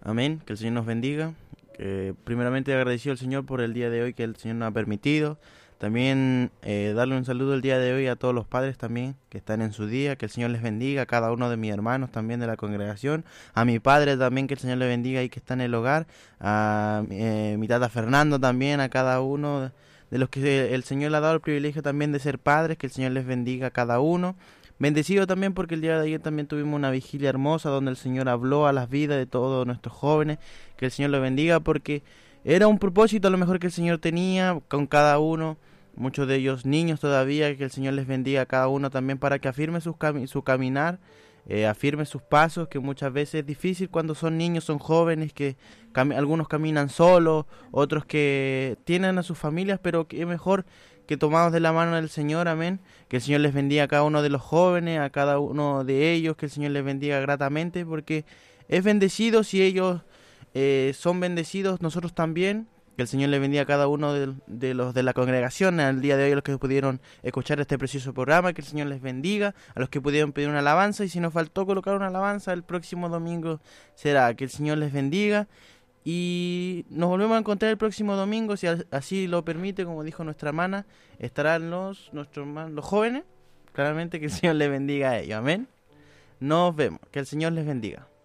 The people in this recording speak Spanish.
Amén, que el Señor nos bendiga. Primeramente agradecido al Señor por el día de hoy que el Señor nos ha permitido. También darle un saludo el día de hoy a todos los padres también que están en su día, que el Señor les bendiga, a cada uno de mis hermanos también de la congregación, a mi padre también que el Señor le bendiga y que está en el hogar, a mi tata Fernando también, a cada uno de los que el Señor le ha dado el privilegio también de ser padres, que el Señor les bendiga a cada uno. Bendecido también porque el día de ayer también tuvimos una vigilia hermosa donde el Señor habló a las vidas de todos nuestros jóvenes, que el Señor los bendiga porque era un propósito a lo mejor que el Señor tenía con cada uno, muchos de ellos niños todavía, que el Señor les bendiga a cada uno también para que afirme su caminar, afirme sus pasos, que muchas veces es difícil cuando son niños, son jóvenes, que algunos caminan solos, otros que tienen a sus familias, pero que es mejor que tomados de la mano del Señor, amén, que el Señor les bendiga a cada uno de los jóvenes, a cada uno de ellos, que el Señor les bendiga gratamente, porque es bendecido si ellos son bendecidos, nosotros también. Que el Señor le bendiga a cada uno de los de la congregación, al día de hoy a los que pudieron escuchar este precioso programa, que el Señor les bendiga, a los que pudieron pedir una alabanza, y si nos faltó colocar una alabanza, el próximo domingo será. Que el Señor les bendiga, y nos volvemos a encontrar el próximo domingo, si así lo permite, como dijo nuestra hermana, estarán los jóvenes, claramente que el Señor les bendiga a ellos, amén. Nos vemos, que el Señor les bendiga.